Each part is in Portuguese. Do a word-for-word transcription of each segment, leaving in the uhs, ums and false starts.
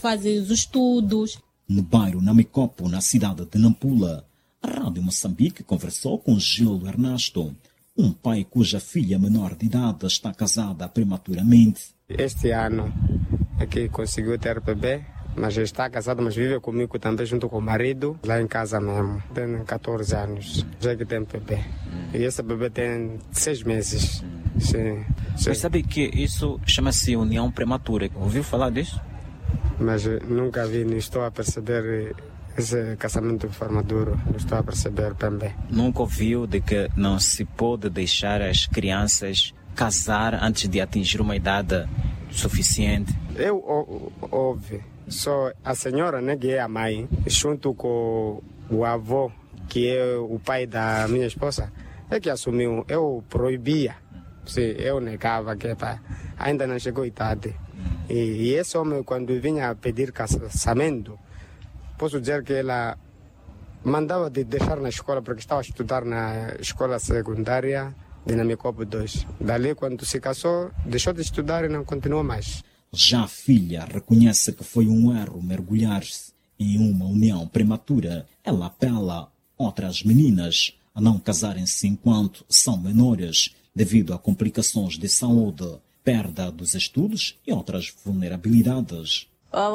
fazem os estudos. No bairro Namicopo, na cidade de Nampula, a Rádio Moçambique conversou com Gildo Ernesto, um pai cuja filha menor de idade está casada prematuramente. Este ano é que conseguiu ter bebê, mas está casado, mas vive comigo também junto com o marido, lá em casa mesmo. Tem catorze anos, já que tem bebê. E esse bebê tem seis meses. Sim, sim. Mas sabe que isso chama-se união prematura? Ouviu falar disso? Mas nunca vi, não estou a perceber esse casamento de forma dura, não estou a perceber também. Nunca ouviu de que não se pode deixar as crianças casar antes de atingir uma idade suficiente? Eu ouvi, só a senhora, né, que é a mãe, junto com o avô, que é o pai da minha esposa, é que assumiu, eu proibia, sim, eu negava que pá, ainda não chegou a idade. E, e esse homem, quando vinha pedir casamento, posso dizer que ela mandava de deixar na escola, porque estava a estudar na escola secundária de Namicopo dois. Dali, quando se casou, deixou de estudar e não continuou mais. Já a filha reconhece que foi um erro mergulhar-se em uma união prematura. Ela apela outras meninas a não casarem-se enquanto são menores, devido a complicações de saúde, perda dos estudos e outras vulnerabilidades.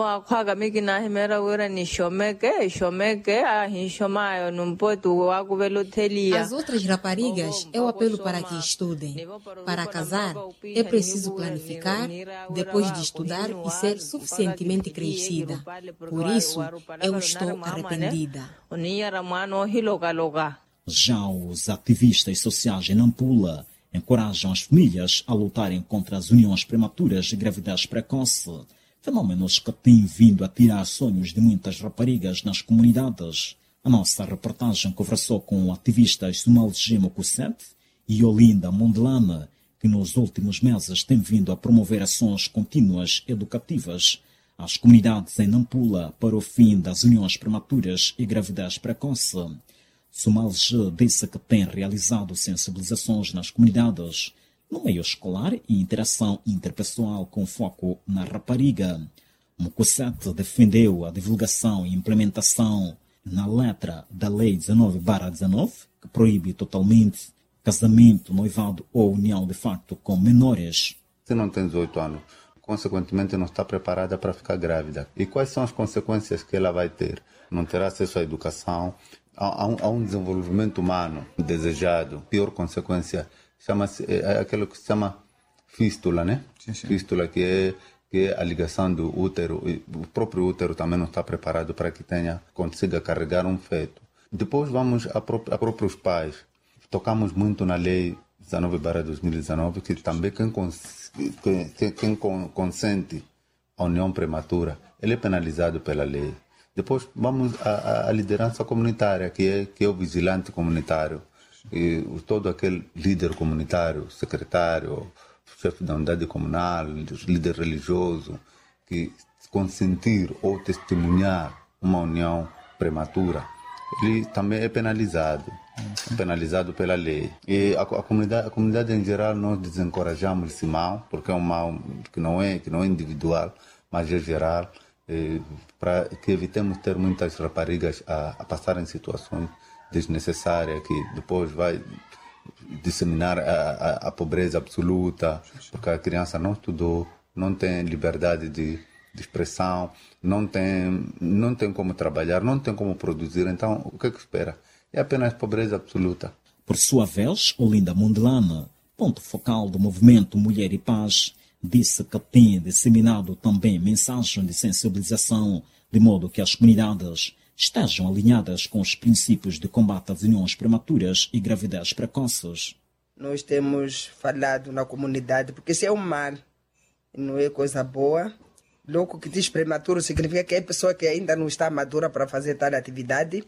As outras raparigas, eu apelo para que estudem. Para casar, é preciso planificar, depois de estudar e ser suficientemente crescida. Por isso, eu estou arrependida. Já os ativistas sociais em Nampula encorajam as famílias a lutarem contra as uniões prematuras e gravidez precoce, fenômenos que têm vindo a tirar sonhos de muitas raparigas nas comunidades. A nossa reportagem conversou com ativistas Sumalgimo Kussete e Olinda Mondelana, que nos últimos meses têm vindo a promover ações contínuas educativas às comunidades em Nampula para o fim das uniões prematuras e gravidez precoce. Sumalge disse que tem realizado sensibilizações nas comunidades, no meio escolar e interação interpessoal com foco na rapariga. Mukussete defendeu a divulgação e implementação na letra da Lei dezenove barra dezenove, que proíbe totalmente casamento, noivado ou união de facto com menores. Se não tem dezoito anos, consequentemente não está preparada para ficar grávida. E quais são as consequências que ela vai ter? Não terá acesso à educação, a, a, um, a um desenvolvimento humano desejado. Pior consequência chama-se, é aquilo que se chama fístula, né? Sim, sim. Fístula, que é, que é a ligação do útero. E o próprio útero também não está preparado para que tenha, consiga carregar um feto. Depois vamos a, pró a próprios pais. Tocamos muito na lei dezenove barra dois mil e dezenove, que também quem, cons quem, quem consente a união prematura, ele é penalizado pela lei. Depois vamos à liderança comunitária, que é, que é o vigilante comunitário. E todo aquele líder comunitário, secretário, chefe da unidade comunal, líder religioso, que consentir ou testemunhar uma união prematura, ele também é penalizado, uhum. penalizado pela lei. E a, a, comunidade, a comunidade em geral, nós desencorajamos esse mal, porque é um mal que não é, que não é individual, mas é geral, para que evitemos ter muitas raparigas a, a passarem situações desnecessárias, que depois vai disseminar a, a, a pobreza absoluta, porque a criança não estudou, não tem liberdade de, de expressão, não tem, não tem como trabalhar, não tem como produzir. Então, o que é que espera? É apenas pobreza absoluta. Por sua vez, Olinda Mondelana, ponto focal do movimento Mulher e Paz, disse que tem disseminado também mensagens de sensibilização, de modo que as comunidades estejam alinhadas com os princípios de combate às uniões prematuras e gravidez precoces. Nós temos falado na comunidade, porque isso é um mal, não é coisa boa. Logo que diz prematuro significa que é pessoa que ainda não está madura para fazer tal atividade.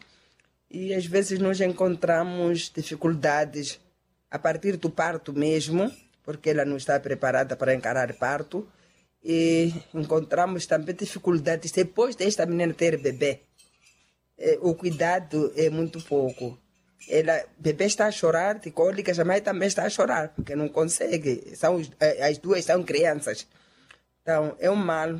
E às vezes nós encontramos dificuldades a partir do parto mesmo, porque ela não está preparada para encarar parto. E encontramos também dificuldades depois desta menina ter bebê. O cuidado é muito pouco. Ela, o bebê está a chorar de cólicas, a mãe também está a chorar, porque não consegue. São, as duas são crianças. Então, é um mal